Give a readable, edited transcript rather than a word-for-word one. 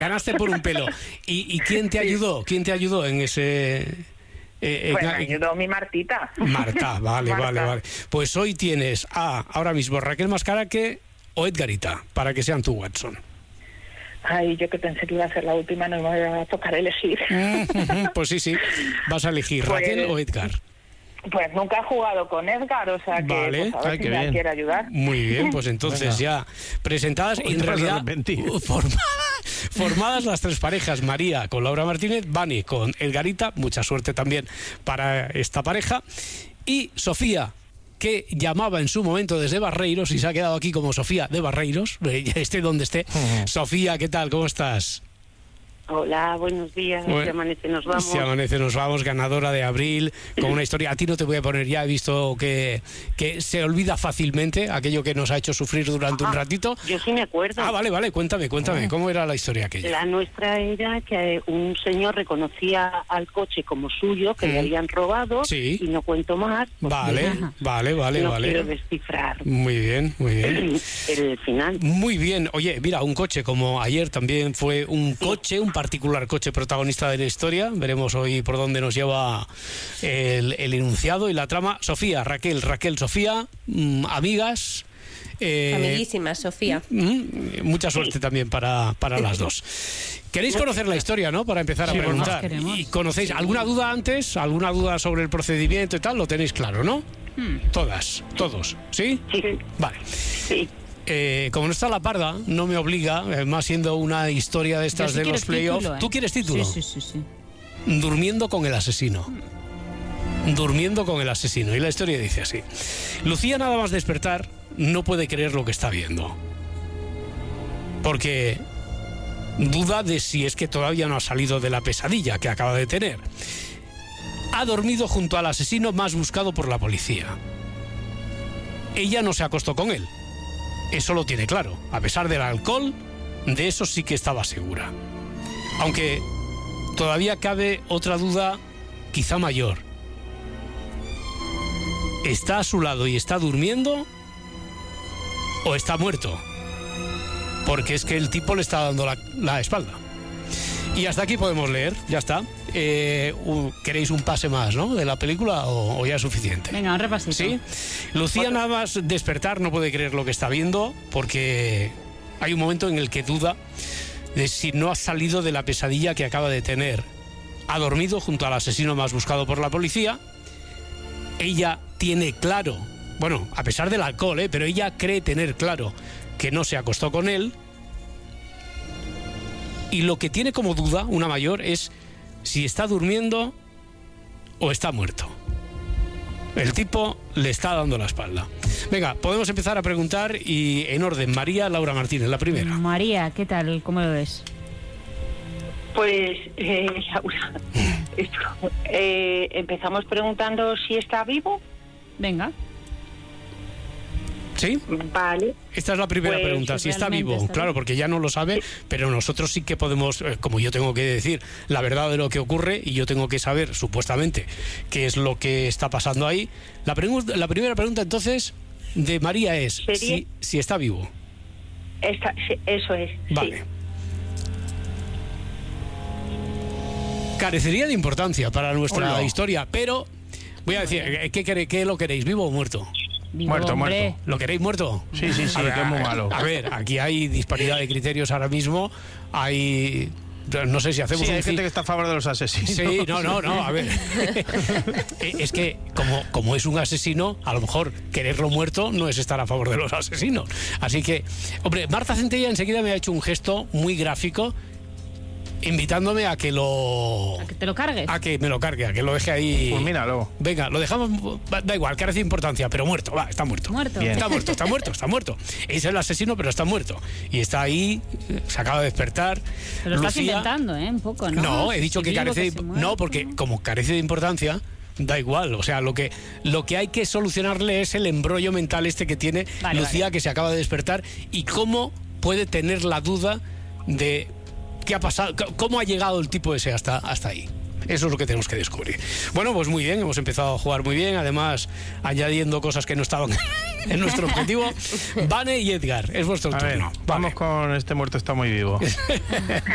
Ganaste por un pelo. ¿Y quién te ayudó? ¿Quién te ayudó en ese...? Pues me ayudó mi Martita. Marta, vale. Pues hoy tienes ahora mismo Raquel Mascaraque o Edgarita, para que sean tu Watson. Ay, yo que pensé que iba a ser la última, no me voy a tocar elegir. Pues sí, vas a elegir Raquel o Edgar. Pues nunca he jugado con Edgar, o sea que vale. Pues a ver si me quiere ayudar. Muy bien, pues entonces ya presentadas y en realidad formadas las tres parejas, María con Laura Martínez, Vani con Edgarita, mucha suerte también para esta pareja, y Sofía, que llamaba en su momento desde Barreiros y se ha quedado aquí como Sofía de Barreiros, esté donde esté. Sofía, ¿qué tal? ¿Cómo estás? Hola, buenos días. Bueno, si amanece nos vamos. Si amanece nos vamos, ganadora de abril, con una historia. A ti no te voy a poner ya, he visto que se olvida fácilmente aquello que nos ha hecho sufrir durante un ratito. Yo sí me acuerdo. Vale, cuéntame, ¿cómo era la historia aquella? La nuestra era que un señor reconocía al coche como suyo, que le habían robado, sí. Y no cuento más. Vale. No quiero descifrar. Muy bien. El final. Muy bien. Oye, mira, un coche como ayer también fue un coche, un particular coche protagonista de la historia. Veremos hoy por dónde nos lleva el enunciado y la trama. Sofía, Raquel, Sofía, amigas. Amiguísimas, Sofía. Mucha suerte también para las dos. ¿Queréis conocer la historia, no? Para empezar a preguntar. ¿Y conocéis alguna duda antes? ¿Alguna duda sobre el procedimiento y tal? Lo tenéis claro, ¿no? Todos, ¿sí? Sí. Vale. Sí. Como no está la parda, no me obliga, más siendo una historia de estas de los playoffs. ¿Tú quieres título? Sí. Durmiendo con el asesino. Y la historia dice así: Lucía, nada más despertar, no puede creer lo que está viendo, porque duda de si es que todavía no ha salido de la pesadilla que acaba de tener. Ha dormido junto al asesino más buscado por la policía. Ella no se acostó con él. Eso lo tiene claro. A pesar del alcohol, de eso sí que estaba segura. Aunque todavía cabe otra duda, quizá mayor. ¿Está a su lado y está durmiendo? ¿O está muerto? Porque es que el tipo le está dando la espalda. Y hasta aquí podemos leer, ya está. ¿Queréis un pase más, no? De la película o ya es suficiente? Venga, un repasito. ¿Sí? Lucía, nada más despertar, no puede creer lo que está viendo, porque hay un momento en el que duda de si no ha salido de la pesadilla que acaba de tener. Ha dormido junto al asesino más buscado por la policía. Ella tiene claro, bueno, a pesar del alcohol, pero ella cree tener claro que no se acostó con él. Y lo que tiene como duda, una mayor, es si está durmiendo o está muerto. El tipo le está dando la espalda. Venga, podemos empezar a preguntar y en orden. María, Laura Martínez, la primera. María, ¿qué tal? ¿Cómo lo ves? Pues, Laura, empezamos preguntando si está vivo. Venga. ¿Sí? Vale. Esta es la primera pregunta, si está vivo. Claro, porque ya no lo sabe, pero nosotros sí que podemos, como yo tengo que decir la verdad de lo que ocurre y yo tengo que saber, supuestamente, qué es lo que está pasando ahí. La primera pregunta, entonces, de María es si está vivo. Sí, eso es. Vale. Sí. Carecería de importancia para nuestra historia, pero voy a decir, ¿qué lo queréis, vivo o muerto? Vivo, muerto. ¿Lo queréis muerto? Sí, que es muy malo. A ver, aquí hay disparidad de criterios ahora mismo. No sé si hacemos hay gente que está a favor de los asesinos. Sí, no, a ver. Es que como es un asesino, a lo mejor quererlo muerto no es estar a favor de los asesinos. Así que, hombre, Marta Centella enseguida me ha hecho un gesto muy gráfico invitándome a que te lo cargues. A que me lo cargue, a que lo deje ahí. Pues míralo. Venga, lo dejamos, da igual, carece de importancia, pero muerto, está muerto. Bien. Está muerto. Es el asesino, pero está muerto. Y está ahí, se acaba de despertar. Pero lo estás inventando, un poco, ¿no? No, he dicho que carece de... No, porque como carece de importancia, da igual. O sea, lo que hay que solucionarle es el embrollo mental que tiene Lucía, que se acaba de despertar, y cómo puede tener la duda de... ¿Qué ha pasado? ¿Cómo ha llegado el tipo ese hasta ahí? Eso es lo que tenemos que descubrir. Bueno, pues muy bien, hemos empezado a jugar muy bien, además añadiendo cosas que no estaban en nuestro objetivo. Vane y Edgar, es vuestro turno. Vamos con este muerto está muy vivo.